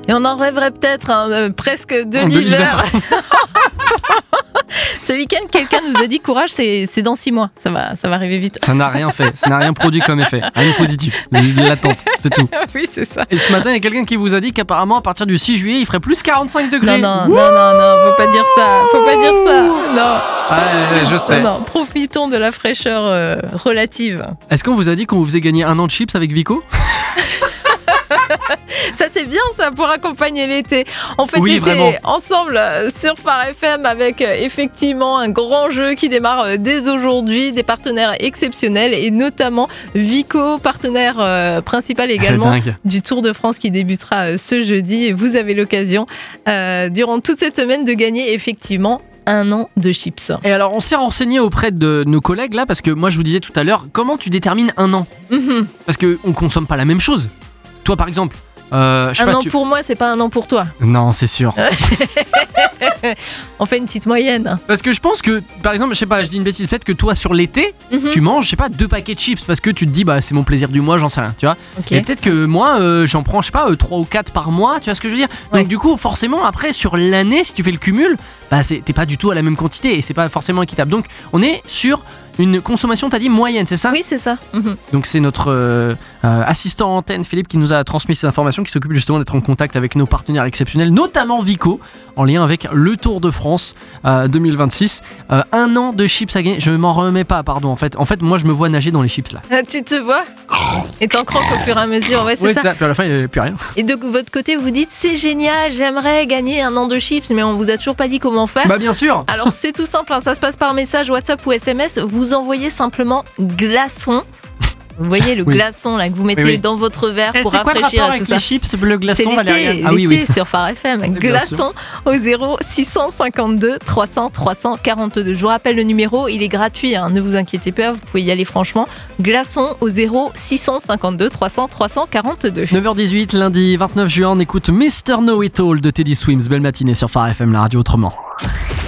Et on en rêverait peut-être presque de De l'hiver. Ce week-end, quelqu'un nous a dit courage, c'est dans 6 mois. Ça va arriver vite. Ça n'a rien fait, ça n'a rien produit comme effet. Rien de positif, de l'attente, c'est tout. Oui, c'est ça. Et ce matin, il y a quelqu'un qui vous a dit qu'apparemment, à partir du 6 juillet, il ferait plus 45 degrés. Non, faut pas dire ça. Faut pas dire ça. Non. Ouais, je sais. Non, profitons de la fraîcheur relative. Est-ce qu'on vous a dit qu'on vous faisait gagner 1 an de chips avec Vico ? Ça c'est bien ça pour accompagner l'été. On fait Oui, l'été vraiment. ensemble sur Phare FM avec effectivement un grand jeu qui démarre dès aujourd'hui, des partenaires exceptionnels et notamment Vico, partenaire principal également C'est dingue. du Tour de France qui débutera ce jeudi. Et vous avez l'occasion durant toute cette semaine de gagner effectivement 1 an de chips. Et alors, on s'est renseigné auprès de nos collègues là, parce que moi je vous disais tout à l'heure, comment tu détermines 1 an ? Parce qu'on consomme pas la même chose. Toi par exemple, je sais Un pas, an pour moi, c'est pas 1 an pour toi. Non, c'est sûr. On fait une petite moyenne. Parce que je pense que, par exemple, je sais pas, je dis une bêtise, peut-être que toi sur l'été, tu manges, je sais pas, 2 paquets de chips parce que tu te dis, bah c'est mon plaisir du mois, j'en sais rien, tu vois. Ok. Et peut-être que moi, j'en prends, je sais pas, 3 ou 4 par mois, tu vois ce que je veux dire. Ouais. Donc du coup, forcément, après, sur l'année, si tu fais le cumul, bah t'es pas du tout à la même quantité et c'est pas forcément équitable. Donc on est sur une consommation, t'as dit, moyenne, c'est ça ? Oui, c'est ça. Donc c'est notre assistant antenne, Philippe, qui nous a transmis ces informations, qui s'occupe justement d'être en contact avec nos partenaires exceptionnels, notamment Vico, en lien avec le Tour de France 2026. 1 an de chips à gagner, je m'en remets pas, pardon. En fait, moi je me vois nager dans les chips là. Tu te vois et t'en croques au fur et à mesure. Ouais, c'est Ouais, ça. Puis à la fin, il n'y avait plus rien. Et de votre côté, vous dites c'est génial, j'aimerais gagner 1 an de chips, mais on vous a toujours pas dit comment faire. Bah bien sûr. Alors c'est tout simple, ça se passe par message WhatsApp ou SMS. Vous envoyez simplement glaçon. Vous voyez le Oui. glaçon là que vous mettez Oui. dans votre verre pour c'est quoi le rafraîchir rapport et tout avec ça. les chips, le glaçon, C'est Valériane? l'été, Ah oui, oui. sur Phare FM. bien sûr. Glaçon au 0652 300 342. Je vous rappelle le numéro, il est gratuit, hein, ne vous inquiétez pas, vous pouvez y aller franchement. Glaçon au 0652 300 342. 9h18, lundi 29 juin, on écoute Mr. Know It All de Teddy Swims. Belle matinée sur Phare FM, la radio autrement.